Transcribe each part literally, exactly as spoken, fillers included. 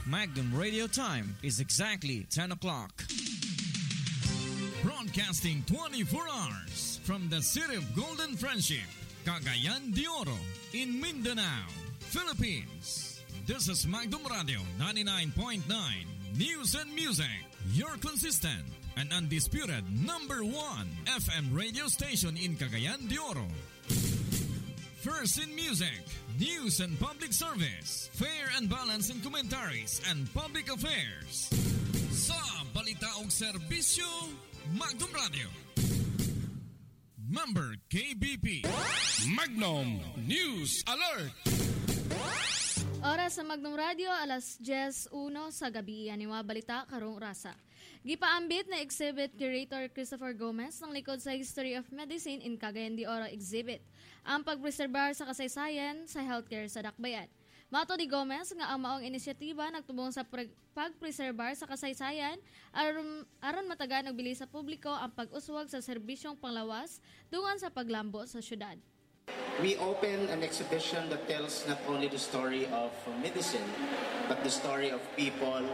Magnum Radio time is exactly ten o'clock. Broadcasting twenty-four hours from the city of Golden Friendship, Cagayan de Oro, in Mindanao, Philippines. This is Magnum Radio ninety-nine point nine News and Music, your consistent and undisputed number one F M radio station in Cagayan de Oro. First in music, news and public service, fair and balanced in commentaries and public affairs. Sa balita o serbisyo, Magnum Radio. Member K B P. Magnum News Alert. Oras sa Magnum Radio, alas diyes uno sa gabi. Yan yung mga balita karong rasa. Gipaambit na exhibit curator Christopher Gomez ng likod sa History of Medicine in Cagayan de Oro exhibit. Ang pagpreserbar sa kasaysayan sa healthcare sa Dakbayan. Mato ni Gomez nga ang maong inisyatiba nagtubong sa pre- pagpreserbar sa kasaysayan aron, aron matagan og bilis sa publiko ang pag-uswag sa serbisyong panglawas dungan sa paglambo sa syudad. We open an exhibition that tells not only the story of medicine, but the story of people,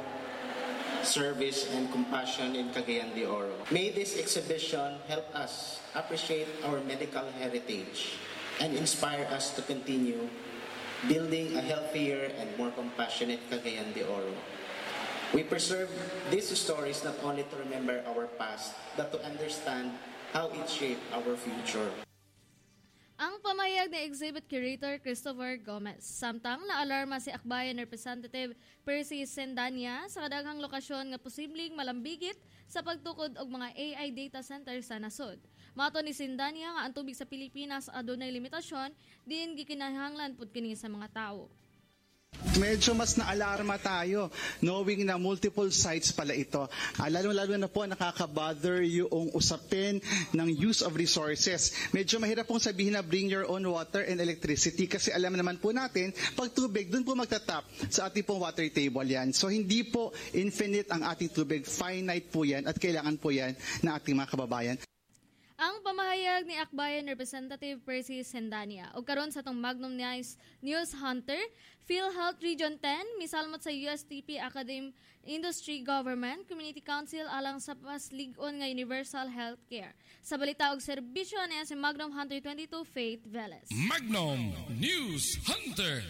service, and compassion in Cagayan de Oro. May this exhibition help us appreciate our medical heritage and inspire us to continue building a healthier and more compassionate Cagayan de Oro. We preserve these stories not only to remember our past, but to understand how it shaped our future. Ang pamayag ni Exhibit Curator Christopher Gomez. Samtang naalarma si Akbayan Representative Percy Sendanya sa kadaghang lokasyon nga posibleng malambigit sa pagtukod og mga A I data center sa nasod. Mato ni Sendanya nga ang tubig sa Pilipinas adunay limitasyon, diin gikinahanglan pud kini sa mga tawo. Medyo mas naalarma tayo knowing na multiple sites pala ito. Ah, lalo-lalo na po nakaka-bother yung usapin ng use of resources. Medyo mahirap pong sabihin na bring your own water and electricity kasi alam naman po natin, pag tubig, dun po magtatap sa ating pong water table yan. So hindi po infinite ang ating tubig, finite po yan at kailangan po yan ng ating mga kababayan. Ang pamahayag ni Akbayan Representative Percy Sendanya o karon sa tong Magnum Nice News Hunter, PhilHealth Region ten misalmot sa U S T P Academy Industry Government Community Council alang sa paslig-on nga universal healthcare. Sa balita og serbisyo niya si Magnum Hunter twenty-two Faith Velez. Magnum News Hunter.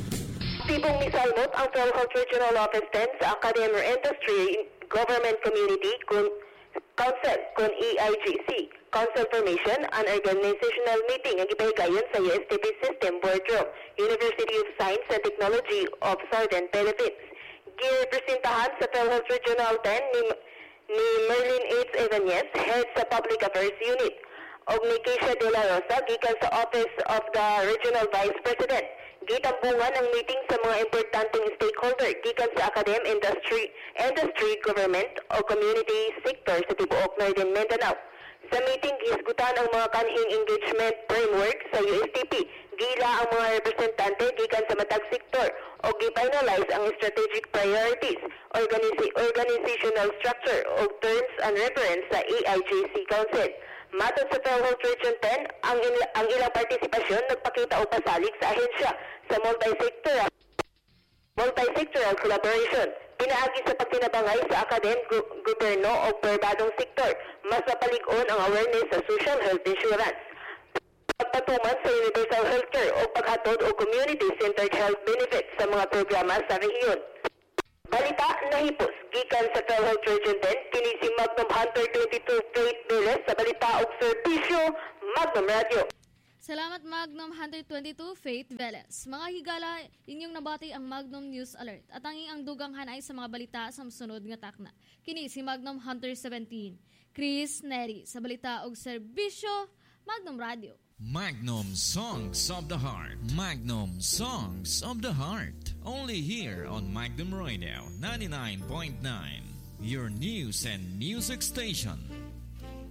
Tipong misalmot ang PhilHealth Regional Office ten sa Academy Industry Government Community Council kung E I G C. Council Formation, an organizational meeting ang ipahigayon sa U S T P System Boardroom, University of Science and Technology of Southern Philippines. Girepresentahan sa PhilHealth Regional ten ni, ni Merlin H. Evanez, Head sa Public Affairs Unit, o ni Keisha De La Rosa, gikan sa Office of the Regional Vice President. Gitambungan ang meeting sa mga importanteng stakeholder gikan sa academe, industry, industry, government o community sector sa tibuok Northern Mindanao. Sa meeting, gihisgutan ang mga kanhing engagement framework sa U S T P. Gila ang mga representante gikan sa matag sektor o gi-finalize ang strategic priorities, organiz- organizational structure o terms and reference sa E I G C Council. Matod sa PhilHealth Region ten, ang, il- ang ilang partisipasyon nagpakita o pasalig sa ahensya sa multi-sectoral multi-sectoral collaboration. Pinaagi sa pagtinabangay sa academic, gu- gobyerno o pribadong sektor, mas mapalig-on ang awareness sa social health insurance. Pagpatuman sa universal healthcare o paghatod o community-centered health benefits sa mga programa sa rehiyon. Balita nahipos, gikan sa PhilHealth Region ten, kini si Magnum Hunter twenty-two Faith Velez sa balita og serbisyo, Magnum Radio. Salamat Magnum Hunter twenty-two Faith Velez. Mga higala, inyong nabati ang Magnum News Alert at tanging ang dugang hanay sa mga balita sa sunod nga takna. Kini si Magnum Hunter seventeen, Chris Neri sa balita og serbisyo, Magnum Radio. Magnum Songs of the Heart. Magnum Songs of the Heart. Only here on Magnum Radio ninety-nine point nine. Your news and music station.